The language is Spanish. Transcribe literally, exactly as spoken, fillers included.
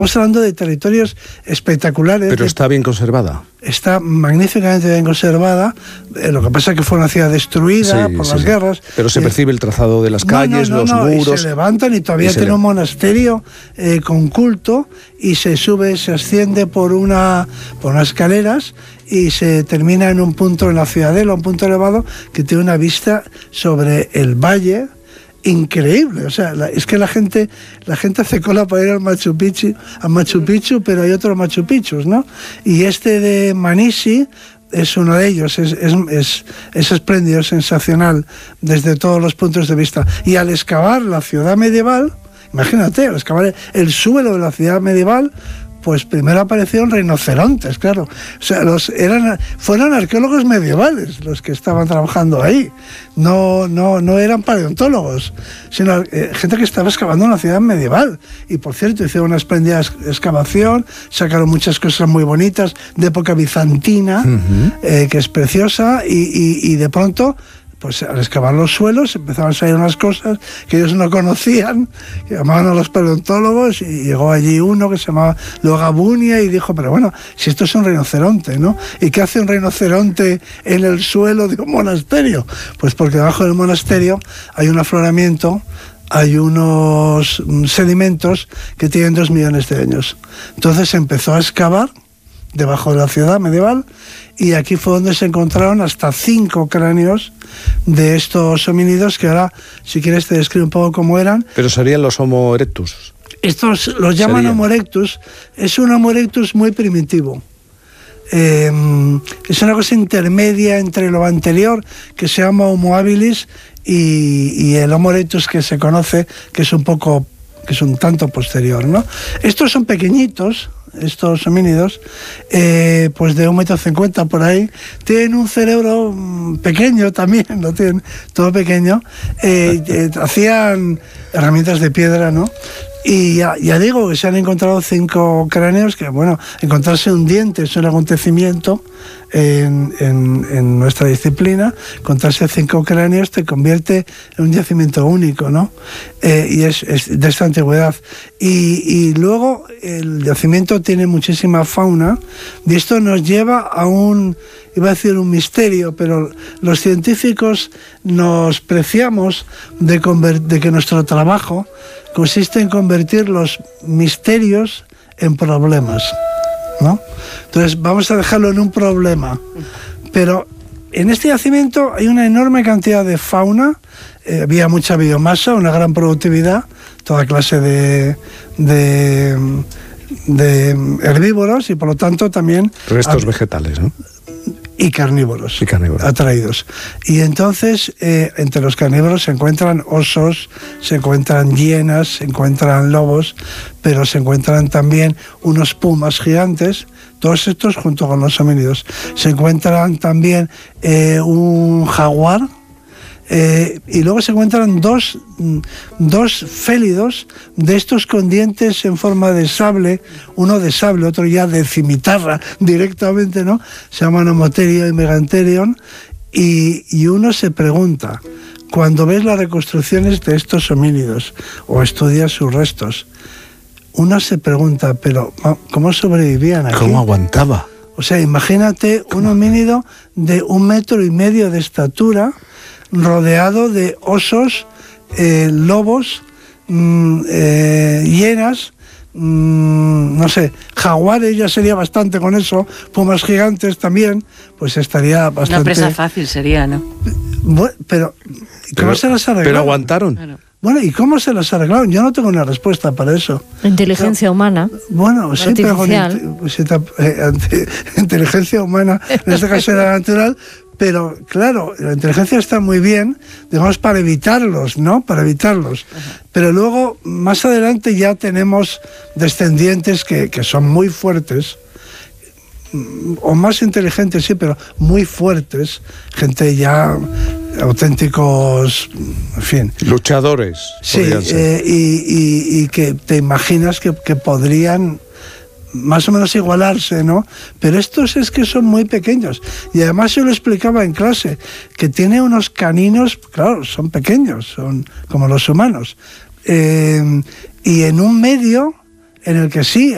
Estamos hablando de territorios espectaculares. Pero está bien conservada. Está magníficamente bien conservada. Eh, lo que pasa es que fue una ciudad destruida sí, por sí, las guerras. Pero se eh, percibe el trazado de las calles, no, no, no, los no, muros. Y se levantan y todavía y tiene le... un monasterio eh, con culto y se sube, se asciende por, una, por unas escaleras y se termina en un punto en la ciudadela, un punto elevado que tiene una vista sobre el valle. Increíble, o sea, la, es que la gente la gente hace cola para ir al Machu Picchu, a Machu Picchu, pero hay otros Machu Picchus, ¿no? Y este de Manisi es uno de ellos, es, es, es, es espléndido, es sensacional desde todos los puntos de vista. Y al excavar la ciudad medieval, imagínate, al excavar el suelo de la ciudad medieval, pues primero aparecieron rinocerontes, claro. O sea, los, eran, fueron arqueólogos medievales los que estaban trabajando ahí. No, no, no eran paleontólogos, sino eh, gente que estaba excavando una ciudad medieval. Y por cierto, hicieron una espléndida excavación, sacaron muchas cosas muy bonitas de época bizantina, uh-huh. eh, que es preciosa, y, y, y de pronto, pues al excavar los suelos empezaron a salir unas cosas que ellos no conocían, que llamaban a los paleontólogos, y llegó allí uno que se llamaba Logabunia y dijo, pero bueno, si esto es un rinoceronte, ¿no? ¿Y qué hace un rinoceronte en el suelo de un monasterio? Pues porque debajo del monasterio hay un afloramiento, hay unos sedimentos que tienen dos millones de años. Entonces se empezó a excavar debajo de la ciudad medieval, y aquí fue donde se encontraron hasta cinco cráneos de estos homínidos, que ahora, si quieres, te describo un poco cómo eran. Pero serían los Homo erectus. Estos los llaman ¿Serían? Homo erectus. Es un Homo erectus muy primitivo. Eh, es una cosa intermedia entre lo anterior, que se llama Homo habilis, y, y el Homo erectus que se conoce, que es un poco, que es un tanto posterior, ¿no? Estos son pequeñitos, estos homínidos, eh, pues de un metro cincuenta por ahí, tienen un cerebro pequeño también, lo tienen todo pequeño, eh, eh, hacían herramientas de piedra, ¿no? Y ya, ya digo que se han encontrado cinco cráneos, que bueno, encontrarse un diente es un acontecimiento en, en, en nuestra disciplina. Encontrarse cinco cráneos te convierte en un yacimiento único, ¿no? Eh, y es, es de esta antigüedad. Y, y luego el yacimiento tiene muchísima fauna, y esto nos lleva a un, iba a decir un misterio, pero los científicos nos preciamos de, conver- de que nuestro trabajo consiste en convertir los misterios en problemas, ¿no? Entonces vamos a dejarlo en un problema, pero en este yacimiento hay una enorme cantidad de fauna, eh, había mucha biomasa, una gran productividad, toda clase de, de, de herbívoros, y por lo tanto también restos vegetales, ¿no? Y carnívoros, y carnívoros atraídos. Y entonces, eh, entre los carnívoros se encuentran osos, se encuentran hienas, se encuentran lobos, pero se encuentran también unos pumas gigantes, todos estos junto con los homínidos. Se encuentran también eh, un jaguar, Eh, y luego se encuentran dos, dos félidos de estos con dientes en forma de sable, uno de sable, otro ya de cimitarra directamente, ¿no? Se llaman Homotheria y Megantherion, y, y uno se pregunta, cuando ves las reconstrucciones de estos homínidos o estudias sus restos, uno se pregunta, pero ¿cómo sobrevivían aquí? ¿Cómo aguantaba? O sea, imagínate un homínido de un metro y medio de estatura, rodeado de osos, eh, lobos, mmm, eh, hienas, mmm, no sé, jaguares, ya sería bastante con eso, pumas gigantes también, pues estaría bastante... Una presa fácil sería, ¿no? Bueno, pero ¿cómo pero, se las arreglaron? Pero aguantaron. Claro. Bueno, ¿y cómo se las arreglaron? Yo no tengo una respuesta para eso. Inteligencia pero, humana. Bueno, sí, pero con artificial. eh, inteligencia humana, en este caso era natural. Pero, claro, la inteligencia está muy bien, digamos, para evitarlos, ¿no? Para evitarlos. Uh-huh. Pero luego, más adelante, ya tenemos descendientes que, que son muy fuertes, o más inteligentes, sí, pero muy fuertes. Gente ya auténticos, en fin. Luchadores. Sí, eh, y, y, y que te imaginas que, que podrían más o menos igualarse, ¿no? Pero estos es que son muy pequeños. Y además yo lo explicaba en clase, que tiene unos caninos, claro, son pequeños, son como los humanos. Eh, y en un medio en el que sí